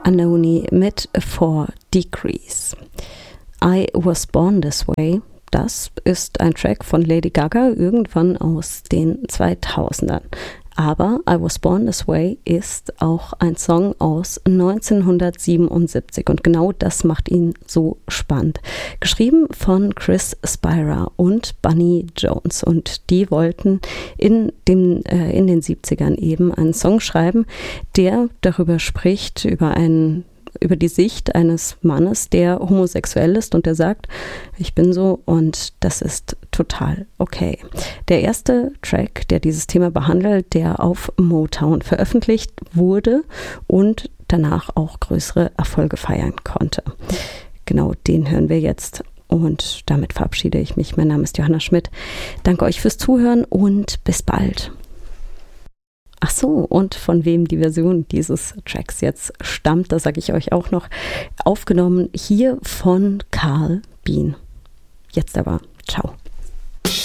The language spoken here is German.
Anoni mit 4 Degrees. I Was Born This Way, das ist ein Track von Lady Gaga irgendwann aus den 2000ern. Aber I Was Born This Way ist auch ein Song aus 1977 und genau das macht ihn so spannend. Geschrieben von Chris Spira und Bunny Jones und die wollten in den 70ern eben einen Song schreiben, der darüber spricht, über die Sicht eines Mannes, der homosexuell ist und der sagt, ich bin so und das ist total okay. Der erste Track, der dieses Thema behandelt, der auf Motown veröffentlicht wurde und danach auch größere Erfolge feiern konnte. Genau, den hören wir jetzt und damit verabschiede ich mich. Mein Name ist Johanna Schmidt. Danke euch fürs Zuhören und bis bald. Ach so, und von wem die Version dieses Tracks jetzt stammt, das sage ich euch auch noch. Aufgenommen hier von Carl Bean. Jetzt aber, ciao.